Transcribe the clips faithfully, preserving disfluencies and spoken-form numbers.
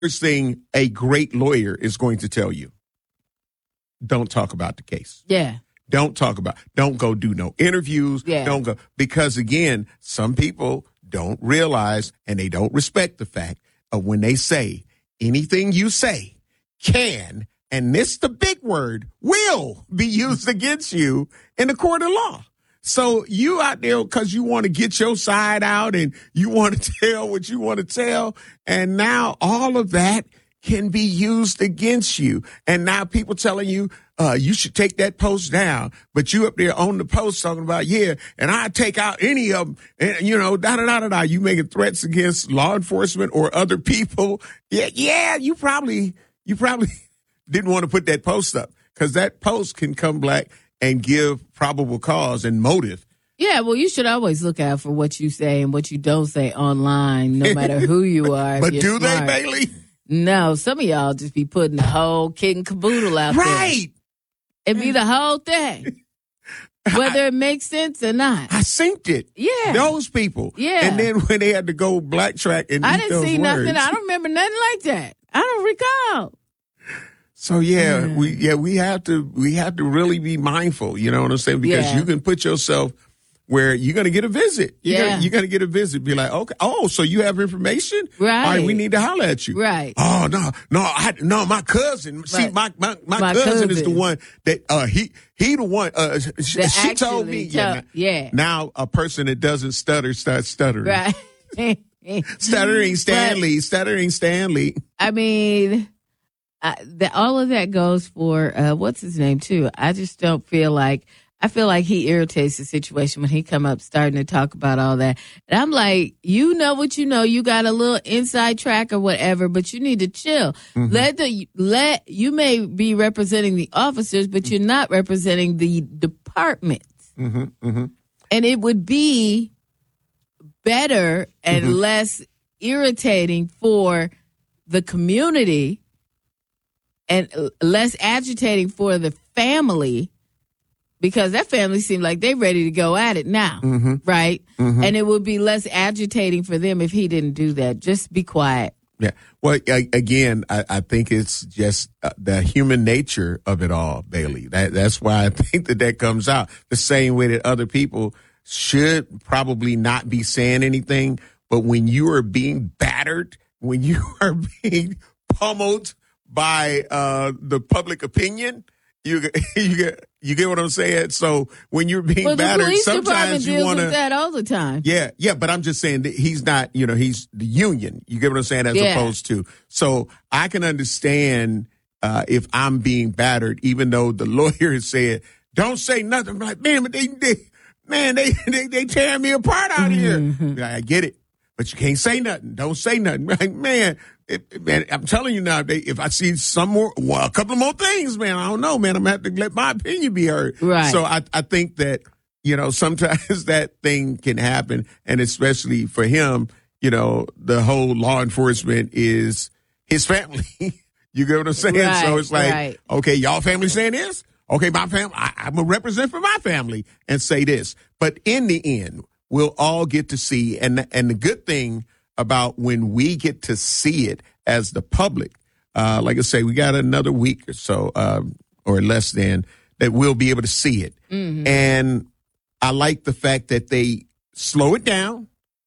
First thing a great lawyer is going to tell you, don't talk about the case. Yeah. Don't talk about, don't go do no interviews. Yeah. Don't go, because again, some people don't realize and they don't respect the fact of when they say anything you say can, and this the big word, will be used against you in the court of law. So you out there because you want to get your side out and you want to tell what you want to tell. And now all of that can be used against you. And now people telling you, uh, you should take that post down. But you up there on the post talking about, yeah, and I take out any of them. And, you know, da da da da da. You making threats against law enforcement or other people. Yeah, yeah, you probably, you probably didn't want to put that post up because that post can come back and give probable cause and motive. Yeah, well, you should always look out for what you say and what you don't say online, no matter who you are. But do smart. they, Bailey? No, some of y'all just be putting the whole kit and caboodle out there. Right. It be the whole thing, whether I, it makes sense or not. I synced it. Yeah. Those people. Yeah. And then when they had to go black track and I eat didn't those see words. nothing. I don't remember nothing like that. I don't recall. So yeah, Yeah. we yeah we have to we have to really be mindful. You know what I'm saying? Because Yeah. you can put yourself where you're going to get a visit. You're Yeah. gonna, you're going to get a visit. Be like, okay, oh, so you have information? Right. All right, we need to holler at you. Right. Oh no, no, I, no, my cousin. See, Right. my my, my, My cousin, is the cousin. one that uh he he the one. Uh, she, That she told me. actually tell- yeah, yeah. Now a person that doesn't stutter starts stuttering. Right. Stuttering But- Stanley. Stuttering Stanley. I mean, I, the, all of that goes for, uh, what's his name, too. I just don't feel like, I feel like he irritates the situation when he come up starting to talk about all that. And I'm like, you know what you know. You got a little inside track or whatever, but you need to chill. Mm-hmm. Let the, let, you may be representing the officers, but you're not representing the departments. Mm-hmm, mm-hmm. And it would be better and Mm-hmm. less irritating for the community and less agitating for the family, because that family seemed like they're ready to go at it now, Mm-hmm. right? Mm-hmm. And it would be less agitating for them if he didn't do that. Just be quiet. Yeah. Well, I, again, I, I think it's just uh, the human nature of it all, Bailey. That, that's why I think that that comes out the same way that other people should probably not be saying anything. But when you are being battered, when you are being pummeled by uh, the public opinion, you you get you get what I'm saying. So when you're being Well, the battered, police department sometimes you deals want with to. that all the time. Yeah, yeah, but I'm just saying that he's not, you know, he's the union. You get what I'm saying? As Yeah. opposed to. So I can understand uh, if I'm being battered, even though the lawyer has said, don't say nothing. I'm like, man, but they, they man, they, they, they tearing me apart out here. Mm-hmm. I get it, but you can't say nothing. Don't say nothing. Like, man, it, man, I'm telling you now, they, if I see some more, well, a couple more things, man, I don't know, man, I'm going to have to let my opinion be heard. Right. So I, I think that, you know, sometimes that thing can happen. And especially for him, you know, the whole law enforcement is his family. You get what I'm saying? Right, so it's like, right. okay, y'all family saying this? Okay, my family, I, I'm going to represent for my family and say this. But in the end, we'll all get to see. And, and the good thing about when we get to see it as the public, uh, like I say, we got another week or so, um, or less than, that we'll be able to see it. Mm-hmm. And I like the fact that they slow it down.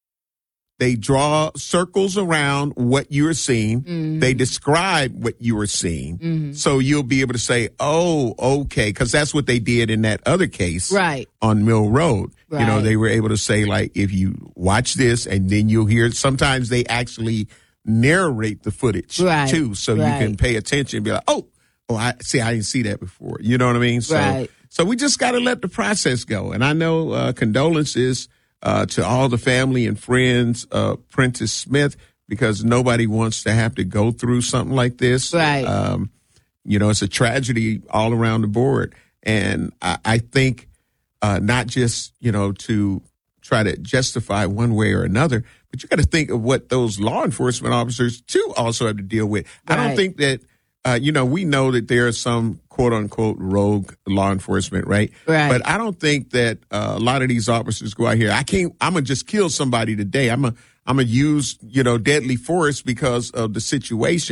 They draw circles around what you're seeing. Mm-hmm. They describe what you are seeing. Mm-hmm. So you'll be able to say, oh, okay, because that's what they did in that other case Right. on Mill Road. You know, Right. they were able to say, like, if you watch this and then you'll hear, sometimes they actually narrate the footage Right. too. So Right. you can pay attention and be like, oh, oh, I see, I didn't see that before. You know what I mean? So, Right. so we just got to let the process go. And I know uh, condolences uh, to all the family and friends of Prentice Smith, because nobody wants to have to go through something like this. Right. Um, you know, it's a tragedy all around the board. And I, I think uh, not just, you know, to try to justify one way or another, but you got to think of what those law enforcement officers, too, also have to deal with. I don't Right. think that, uh, you know, we know that there are some quote unquote rogue law enforcement, right? Right. But I don't think that uh, a lot of these officers go out here, I can't, I'm going to just kill somebody today. I'm going to I'm going to use, you know, deadly force because of the situation.